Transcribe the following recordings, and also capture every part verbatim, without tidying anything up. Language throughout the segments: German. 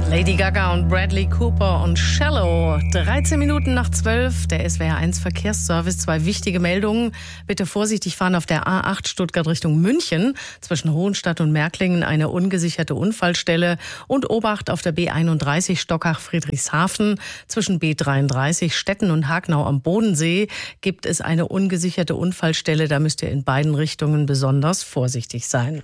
Lady Gaga und Bradley Cooper und Shallow. dreizehn Minuten nach zwölf, der S W R eins Verkehrsservice. Zwei wichtige Meldungen. Bitte vorsichtig fahren auf der A acht Stuttgart Richtung München. Zwischen Hohenstadt und Märklingen eine ungesicherte Unfallstelle. Und Obacht auf der B einunddreißig Stockach-Friedrichshafen. Zwischen B dreiunddreißig Stetten und Hagnau am Bodensee gibt es eine ungesicherte Unfallstelle. Da müsst ihr in beiden Richtungen besonders vorsichtig sein.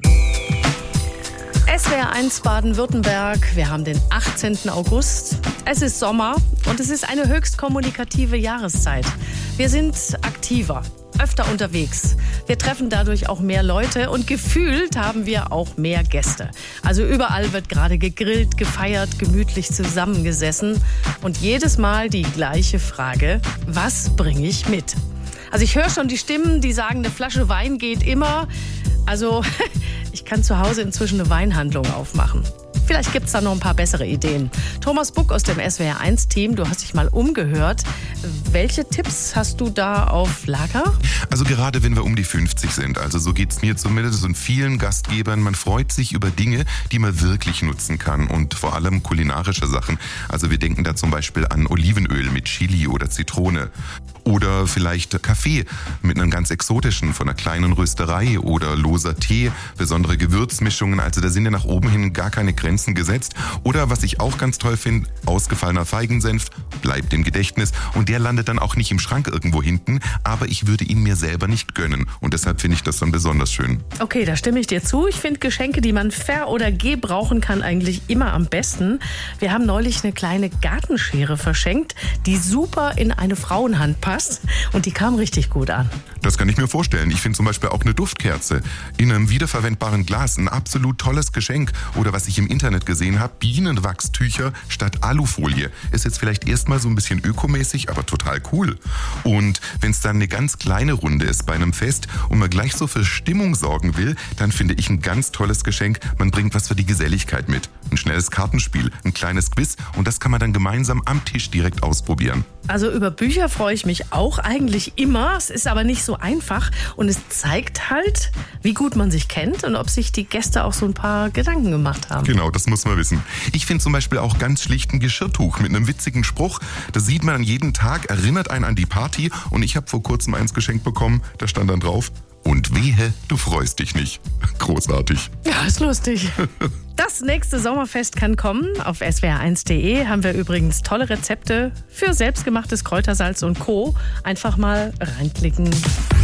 S W R eins Baden-Württemberg, wir haben den achtzehnten August. Es ist Sommer und es ist eine höchst kommunikative Jahreszeit. Wir sind aktiver, öfter unterwegs. Wir treffen dadurch auch mehr Leute und gefühlt haben wir auch mehr Gäste. Also überall wird gerade gegrillt, gefeiert, gemütlich zusammengesessen. Und jedes Mal die gleiche Frage: Was bringe ich mit? Also ich höre schon die Stimmen, die sagen, eine Flasche Wein geht immer. Also ich kann zu Hause inzwischen eine Weinhandlung aufmachen. Vielleicht gibt es da noch ein paar bessere Ideen. Thomas Buck aus dem S W R eins Team, du hast dich mal umgehört. Welche Tipps hast du da auf Lager? Also gerade wenn wir um die fünfzig sind, also so geht's mir zumindest und vielen Gastgebern, man freut sich über Dinge, die man wirklich nutzen kann und vor allem kulinarische Sachen. Also wir denken da zum Beispiel an Olivenöl mit Chili oder Zitrone. Oder vielleicht Kaffee mit einem ganz exotischen von einer kleinen Rösterei oder loser Tee, besondere Gewürzmischungen. Also da sind ja nach oben hin gar keine Grenzen gesetzt. Oder was ich auch ganz toll finde, ausgefallener Feigensenf bleibt im Gedächtnis und der landet dann auch nicht im Schrank irgendwo hinten, aber ich würde ihn mir selber nicht gönnen und deshalb finde ich das dann besonders schön. Okay, da stimme ich dir zu. Ich finde Geschenke, die man ver- oder gebrauchen kann, eigentlich immer am besten. Wir haben neulich eine kleine Gartenschere verschenkt, die super in eine Frauenhand passt. Und die kam richtig gut an. Das kann ich mir vorstellen. Ich finde zum Beispiel auch eine Duftkerze in einem wiederverwendbaren Glas ein absolut tolles Geschenk. Oder was ich im Internet gesehen habe, Bienenwachstücher statt Alufolie. Ist jetzt vielleicht erstmal so ein bisschen ökomäßig, aber total cool. Und wenn es dann eine ganz kleine Runde ist bei einem Fest und man gleich so für Stimmung sorgen will, dann finde ich ein ganz tolles Geschenk. Man bringt was für die Geselligkeit mit. Ein schnelles Kartenspiel, ein kleines Quiz und das kann man dann gemeinsam am Tisch direkt ausprobieren. Also über Bücher freue ich mich auch eigentlich immer. Es ist aber nicht so einfach und es zeigt halt, wie gut man sich kennt und ob sich die Gäste auch so ein paar Gedanken gemacht haben. Genau, das muss man wissen. Ich finde zum Beispiel auch ganz schlicht ein Geschirrtuch mit einem witzigen Spruch. Das sieht man an jeden Tag, erinnert einen an die Party und ich habe vor kurzem eins geschenkt bekommen, da stand dann drauf: Und wehe, du freust dich nicht. Großartig. Ja, ist lustig. Das nächste Sommerfest kann kommen. Auf S W R eins punkt de haben wir übrigens tolle Rezepte für selbstgemachtes Kräutersalz und Co. Einfach mal reinklicken.